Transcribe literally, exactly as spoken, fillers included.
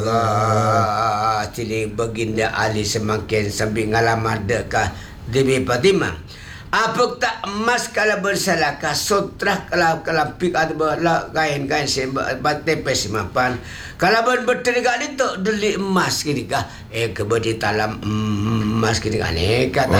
Allah cili baginda Ali semakin sambil ngalamar dekah Dewi Fatimah. Apa tak emas kalau bersalahkah sutrah kalau kalau pik atau berlah kain-kain sembat tepes mapan. Kalau ben berteriak itu deli emas kini kah? Eh kebedi talam emas kini kah? Ni kata